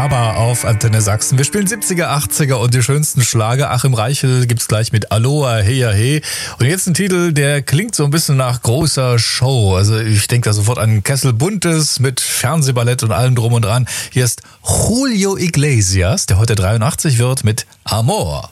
ABBA auf Antenne Sachsen. Wir spielen 70er, 80er und die schönsten Schlager. Achim Reichel gibt's gleich mit Aloha, Heya He. Und jetzt ein Titel, der klingt so ein bisschen nach großer Show. Also ich denke da sofort an Kessel Buntes mit Fernsehballett und allem drum und dran. Hier ist Julio Iglesias, der heute 83 wird, mit Amor.